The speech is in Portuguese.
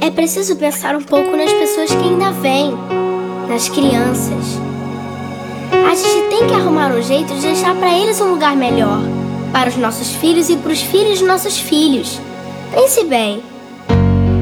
É preciso pensar um pouco nas pessoas que ainda vêm, nas crianças. A gente tem que arrumar um jeito de deixar para eles um lugar melhor, para os nossos filhos e para os filhos de nossos filhos. Pense bem.